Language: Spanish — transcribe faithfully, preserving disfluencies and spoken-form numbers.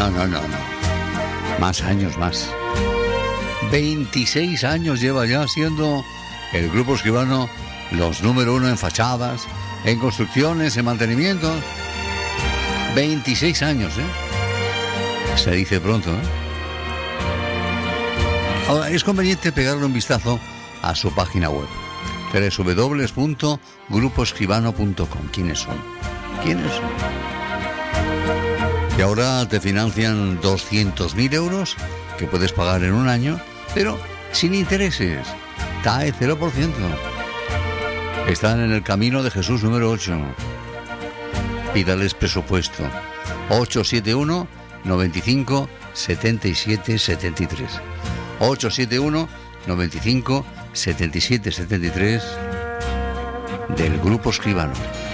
no, no, no, no. Más años, más. veintiséis años lleva ya siendo el Grupo Escribano los número uno en fachadas, en construcciones, en mantenimiento. veintiséis años, ¿eh? Se dice pronto, ¿eh? Ahora, es conveniente pegarle un vistazo a su página web, doble u doble u doble u punto grupo escribano punto com. ¿Quiénes son? ¿Quiénes son? Y ahora te financian doscientos mil euros que puedes pagar en un año, pero sin intereses. T A E cero por ciento. Están en el Camino de Jesús número ocho. Pídales presupuesto. ocho siete uno, noventa y cinco, setenta y siete, setenta y tres. ocho siete uno, noventa y cinco, setenta y siete, setenta y tres del Grupo Escribano.